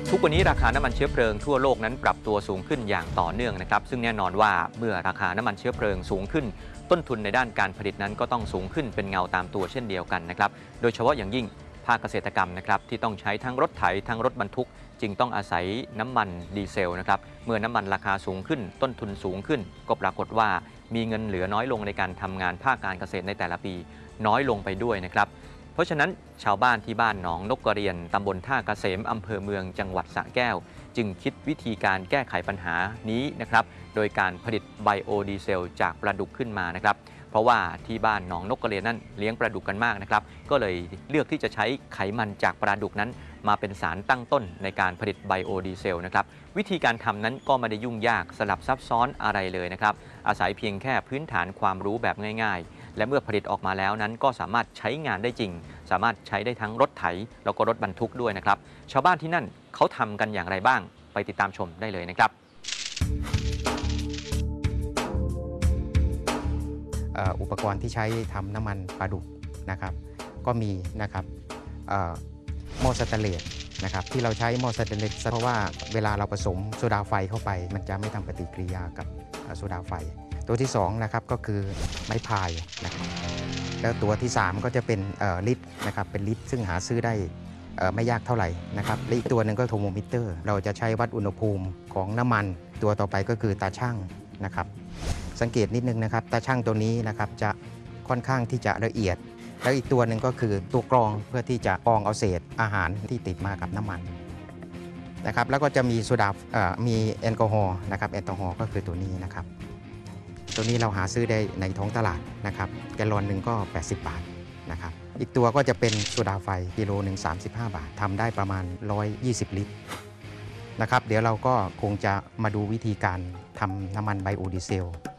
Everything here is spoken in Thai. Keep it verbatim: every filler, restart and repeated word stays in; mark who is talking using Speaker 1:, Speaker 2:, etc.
Speaker 1: ทุกวันนี้ราคาน้ำมันเชื้อเพลิงทั่วโลกนั้นปรับตัวสูงขึ้นอย่างต่อเนื่องนะครับซึ่งแน่นอนว่าเมื่อราคาน้ำมันเชื้อเพลิงสูงขึ้นต้นทุนในด้านการผลิตนั้นก็ต้องสูงขึ้นเป็นเงาตามตัวเช่นเดียวกันนะครับโดยเฉพาะอย่างยิ่งภาคเกษตรกรรมนะครับที่ต้องใช้ทั้งรถไถทั้งรถบรรทุกจึงต้องอาศัยน้ำมันดีเซลนะครับเมื่อน้ำมันราคาสูงขึ้นต้นทุนสูงขึ้นก็ปรากฏว่ามีเงินเหลือน้อยลงในการทำงานภาคการเกษตรในแต่ละปีน้อยลงไปด้วยนะครับเพราะฉะนั้นชาวบ้านที่บ้านหนองนกกระเรียนตำบลท่าเกษมอำเภอเมืองจังหวัดสระแก้วจึงคิดวิธีการแก้ไขปัญหานี้นะครับโดยการผลิตไบโอดีเซลจากปลาดุกขึ้นมานะครับเพราะว่าที่บ้านหนองนกกระเรียนนั้นเลี้ยงปลาดุกกันมากนะครับก็เลยเลือกที่จะใช้ไขมันจากปลาดุกนั้นมาเป็นสารตั้งต้นในการผลิตไบโอดีเซลนะครับวิธีการทำนั้นก็ไม่ได้ยุ่งยากสลับซับซ้อนอะไรเลยนะครับอาศัยเพียงแค่พื้นฐานความรู้แบบง่ายๆและเมื่อผลิตออกมาแล้วนั้นก็สามารถใช้งานได้จริงสามารถใช้ได้ทั้งรถไถแล้วก็รถบรรทุกด้วยนะครับชาวบ้านที่นั่นเขาทำกันอย่างไรบ้างไปติดตามชมได้เลยนะครับ
Speaker 2: อุปกรณ์ที่ใช้ทำน้ำมันปลาดุกนะครับก็มีนะครับหม้อสแตนเลสนะครับที่เราใช้หม้อสแตนเลสเพราะว่าเวลาเราผสมโซดาไฟเข้าไปมันจะไม่ทำปฏิกิริยากับโซดาไฟตัวที่สองนะครับก็คือไม้พายนะครับแล้วตัวที่สามก็จะเป็นลิตรนะครับเป็นลิตรซึ่งหาซื้อได้ไม่ยากเท่าไหร่นะครับและอีกตัวหนึ่งก็โทโมมิเตอร์เราจะใช้วัดอุณหภูมิของน้ำมันตัวต่อไปก็คือตาช่างนะครับสังเกตนิดนึงนะครับตาช่างตัวนี้นะครับจะค่อนข้างที่จะละเอียดแล้วอีกตัวหนึ่งก็คือตัวกรองเพื่อที่จะกรองเอาเศษอาหารที่ติดมากับน้ำมันนะครับแล้วก็จะมีโซดามีแอลกอฮอล์นะครับแอลกอฮอล์ก็คือตัวนี้นะครับตัวนี้เราหาซื้อได้ในท้องตลาดนะครับแกลลอนหนึ่งก็แปดสิบบาทนะครับอีกตัวก็จะเป็นโซดาไฟกิโลหนึ่งสามสิบห้าบาททำได้ประมาณหนึ่งร้อยยี่สิบลิตรนะครับเดี๋ยวเราก็คงจะมาดูวิธีการทำน้ำมันไบโอดีเซล